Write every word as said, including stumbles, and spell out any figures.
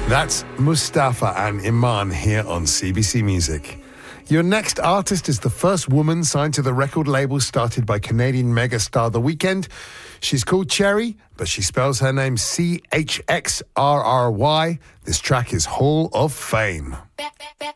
That's Mustafa and Iman here on C B C Music. Your next artist is the first woman signed to the record label started by Canadian megastar The Weeknd. She's called Cherry, but she spells her name C H X R R Y. This track is Hall of Fame. Back, back, back.